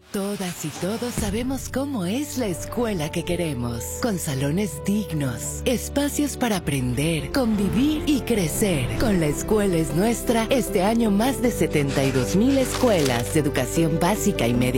Todas y todos sabemos cómo es la escuela que queremos, con salones dignos, espacios para aprender, convivir y crecer. Con La Escuela es Nuestra, este año más de 72,000 escuelas de educación básica y media